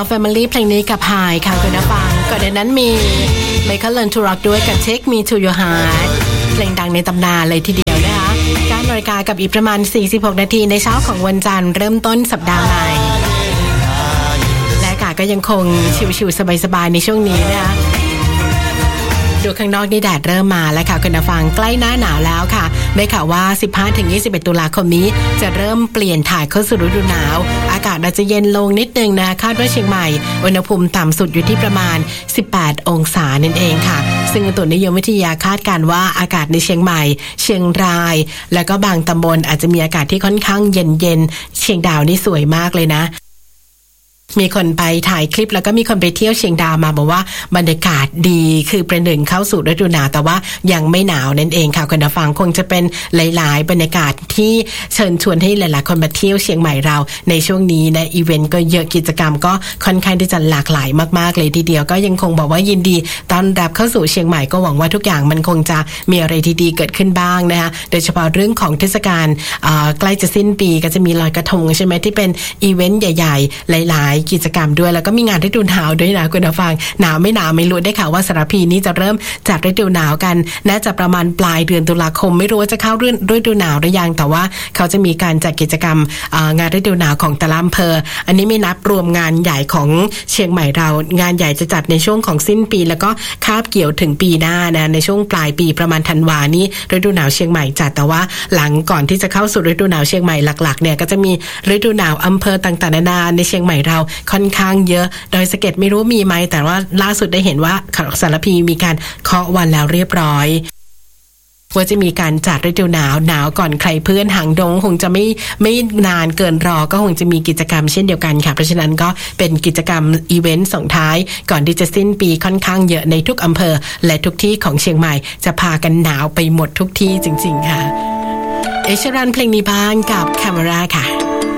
Family เพลงนี้กับ High ค่ะคุณผู้ฟังก่อนหน้านั้นมี Michael Learn to Rock ด้วยกับ Take Me to Your Heart เพลงดังในตำนานเลยทีเดียวนะคะ9 นาฬิกากับอีกประมาณ46นาทีในเช้าของวันจันทร์เริ่มต้นสัปดาห์ใหม่และอากาศก็ยังคงชิวๆสบายๆในช่วงนี้นะคะดูข้างนอกนี่แดดเริ่มมาแล้วค่ะคุณผู้ฟังใกล้หน้าหนาวแล้วค่ะได้ข่าวว่า 15-21 ตุลาคมนี้จะเริ่มเปลี่ยนถ่ายเข้าสู่ฤดูหนาวอากาศอาจจะเย็นลงนิดนึงนะคาดว่าเชียงใหม่อุณหภูมิต่ำสุดอยู่ที่ประมาณ18องศานั่นเองค่ะซึ่งอุตุนิยมวิทยาคาดการณ์ว่าอากาศในเชียงใหม่เชียงรายและก็บางตำบลอาจจะมีอากาศที่ค่อนข้างเย็นๆเชียงดาวนี่สวยมากเลยนะมีคนไปถ่ายคลิปแล้วก็มีคนไปเที่ยวเชียงดาวมาบอกว่าบรรยากาศดีคือประหนึ่งเข้าสู่ฤดูหนาวแต่ว่ายังไม่หนาวนั่นเองค่ะคุณผู้ฟังคงจะเป็นหลายๆบรรยากาศที่เชิญชวนให้หลายๆคนมาเที่ยวเชียงใหม่เราในช่วงนี้นะอีเวนต์ก็เยอะกิจกรรมก็ค่อนข้างที่จะหลากหลายมากๆเลยทีเดียวก็ยังคงบอกว่ายินดีต้อนรับเข้าสู่เชียงใหม่ก็หวังว่าทุกอย่างมันคงจะมีอะไรดีๆเกิดขึ้นบ้างนะคะโดยเฉพาะเรื่องของเทศกาลใกล้จะสิ้นปีก็จะมีลอยกระทงใช่ไหมที่เป็นอีเวนต์ใหญ่ๆหลายๆกิจกรรมด้วยแล้วก็มีงานฤดูหนาวด้วยนะคุณผู้ฟังหนาวไม่หนาวไม่รู้ได้ข่าวว่าสารพีนี้จะเริ่มจัดฤดูหนาวกันน่าจะประมาณปลายเดือนตุลาคมไม่รู้ว่าจะเข้าฤดูหนาวหรือยังแต่ว่าเขาจะมีการจัดกิจกรรมงานฤดูหนาวของแต่ละอำเภออันนี้ไม่นับรวมงานใหญ่ของเชียงใหม่เรางานใหญ่จะจัดในช่วงของสิ้นปีแล้วก็คาบเกี่ยวถึงปีหน้านะในช่วงปลายปีประมาณธันวานี้ฤดูหนาวเชียงใหม่จัดแต่ว่าหลังก่อนที่จะเข้าสู่ฤดูหนาวเชียงใหม่หลักๆเนี่ยก็จะมีฤดูหนาวอำเภอต่างๆนานาในเชียงใหม่เราค่อนข้างเยอะโดยสะเก็ดไม่รู้มีไหมแต่ว่าล่าสุดได้เห็นว่าสารพีมีการเคาะวันแล้วเรียบร้อยว่าจะมีการจัดฤดูหนาวก่อนใครเพื่อนหางดงคงจะไม่นานเกินรอก็คงจะมีกิจกรรมเช่นเดียวกันค่ะเพราะฉะนั้นก็เป็นกิจกรรมอีเวนต์ส่งท้ายก่อนที่จะสิ้นปีค่อนข้างเยอะในทุกอำเภอและทุกที่ของเชียงใหม่จะพากันหนาวไปหมดทุกที่จริงๆค่ะเอชรันเพลงนี้บ้างกับแคมราค่ะ